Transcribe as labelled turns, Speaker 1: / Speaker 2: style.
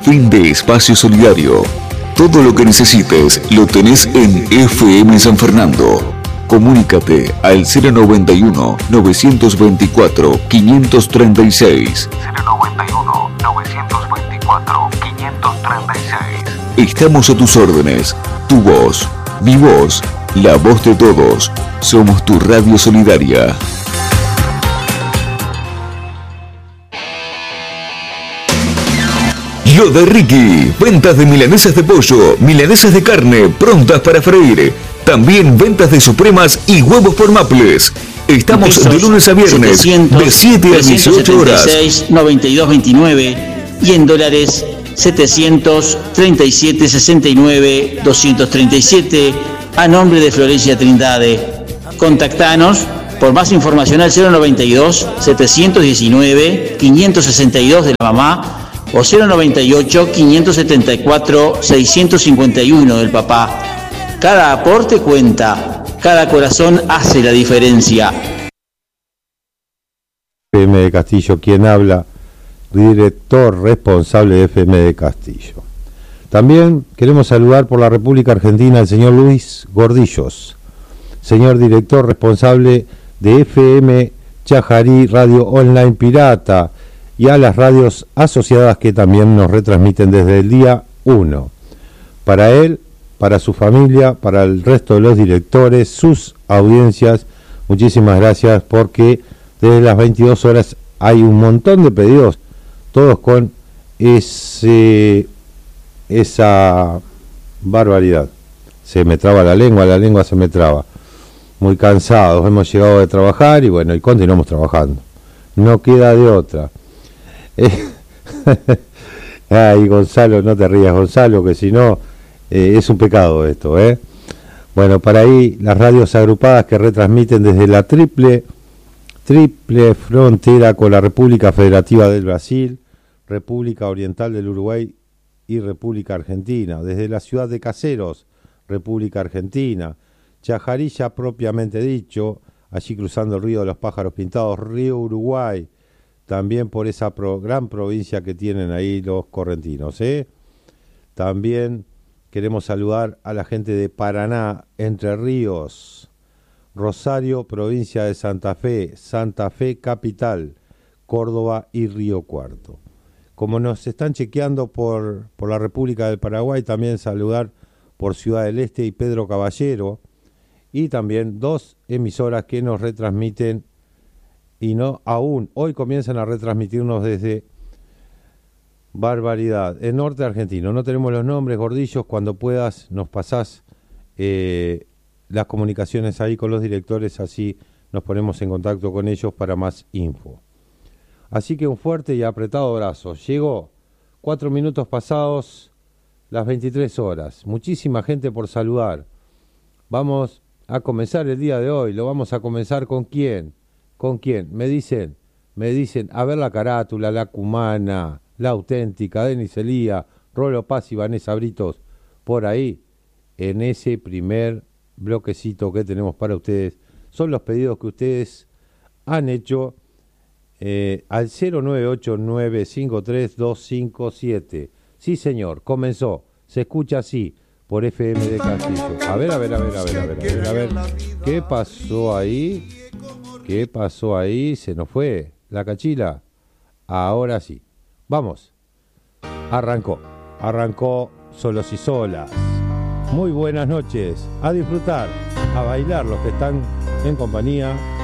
Speaker 1: Fin de espacio solidario. Todo lo que necesites lo tenés en FM San Fernando. Comunícate al 091-924-536. 091-924-536. Estamos a tus órdenes. Tu voz, mi voz, la voz de todos. Somos tu radio solidaria. Lo de Ricky, ventas de milanesas de pollo, milanesas de carne, prontas para freír. También ventas de supremas y huevos por Maples. Estamos de lunes a viernes, 700, de 7 a 18 horas.
Speaker 2: 9229 y en dólares 737 69 237 a nombre de Florencia Trindade. Contactanos por más información al 092 719 562 de la mamá o 098 574 651 del papá. Cada aporte cuenta, cada corazón hace la diferencia.
Speaker 3: FM de Castillo, quien habla, director responsable de FM de Castillo. También queremos saludar por la República Argentina al señor Luis Gordillos, señor director responsable de FM Chajarí, Radio Online Pirata, y a las radios asociadas que también nos retransmiten desde el día 1. Para él, para su familia, para el resto de los directores, sus audiencias, muchísimas gracias, porque desde las 22 horas hay un montón de pedidos, todos con esa barbaridad. Se me traba la lengua se me traba. Muy cansados, hemos llegado de trabajar y bueno, y continuamos trabajando. No queda de otra. Ay, Gonzalo, no te rías, Gonzalo, que si no es un pecado esto, ¿eh? Bueno, para ahí las radios agrupadas que retransmiten desde la triple frontera con la República Federativa del Brasil, República Oriental del Uruguay y República Argentina, desde la ciudad de Caseros, República Argentina, Chajarilla propiamente dicho, allí cruzando el río de los Pájaros Pintados, Río Uruguay, también por esa gran provincia que tienen ahí los correntinos, ¿eh? También queremos saludar a la gente de Paraná, Entre Ríos, Rosario, provincia de Santa Fe capital, Córdoba y Río Cuarto. Como nos están chequeando por la República del Paraguay, también saludar por Ciudad del Este y Pedro Caballero, y también 2 emisoras que nos retransmiten y no aún, hoy comienzan a retransmitirnos desde Barbaridad, el norte argentino. No tenemos los nombres, Gordillos, cuando puedas nos pasás las comunicaciones ahí con los directores, así nos ponemos en contacto con ellos para más info. Así que un fuerte y apretado abrazo. Llegó 4 minutos pasados las 23 horas. Muchísima gente por saludar. Vamos a comenzar el día de hoy. ¿Lo vamos a comenzar con quién? ¿Con quién? Me dicen, a ver la carátula, la cumana, la auténtica, Denis Elía, Rolo Paz y Vanessa Britos, por ahí, en ese primer bloquecito que tenemos para ustedes. Son los pedidos que ustedes han hecho al 098953257. Sí, señor, comenzó. Se escucha así por FM de Castillo. A ver. ¿Qué pasó ahí? ¿Qué pasó ahí? Se nos fue la cachila. Ahora sí. Vamos. Arrancó Solos y Solas. Muy buenas noches. A disfrutar, a bailar los que están en compañía